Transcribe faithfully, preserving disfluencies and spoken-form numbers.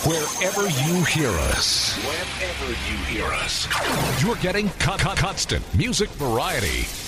Wherever you hear us. Wherever you hear us. You're getting co- co- constant music variety.